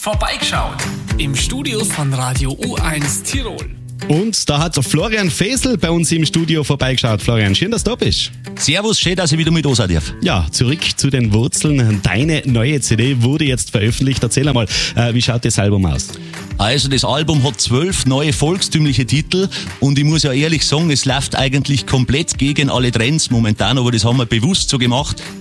vorbeigeschaut. Im Studio von Radio U1 Tirol. Und da hat Florian Fesel bei uns im Studio vorbeigeschaut. Florian, schön, dass du da bist. Servus, schön, dass ich wieder mit da sein darf. Ja, zurück zu den Wurzeln. Deine neue CD wurde jetzt veröffentlicht. Erzähl einmal, wie schaut das Album aus? Also das Album hat 12 neue volkstümliche Titel und ich muss ja ehrlich sagen, es läuft eigentlich komplett gegen alle Trends momentan, aber das haben wir bewusst so gemacht,